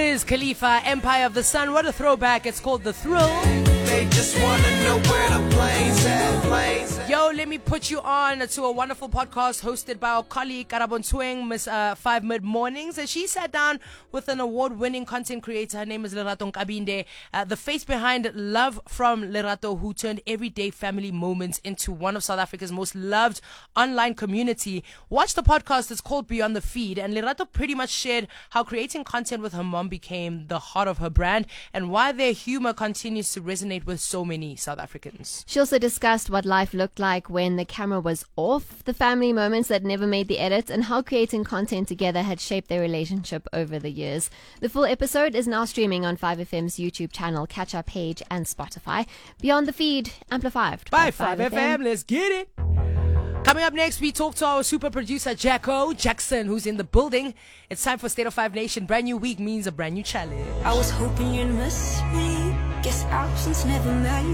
Wiz Khalifa, Empire of the Sun. What a throwback. It's called The Thrill. They just wanna know where the planes at. Yo, let me put you on to a wonderful podcast hosted by our colleague Karabon Tweng, Miss 5 Mid Mornings. And she sat down with an award-winning content creator. Her name is Lerato Nkabinde, the face behind Love from Lerato, who turned everyday family moments into one of South Africa's most loved online community. Watch the podcast. It's called Beyond the Feed. And Lerato pretty much shared how creating content with her mom became the heart of her brand and why their humor continues to resonate with so many South Africans. She also discussed what life looked like when the camera was off, the family moments that never made the edit, and how creating content together had shaped their relationship over the years. The full episode is now streaming on 5FM's YouTube channel, Catch Up page, and Spotify. Beyond the Feed, amplified by 5FM. Let's get it. Coming up next, we talk to our super producer, Jackson, who's in the building. It's time for State of 5 Nation. Brand new week means a brand new challenge. I was hoping you'd miss me. Guess absence never meant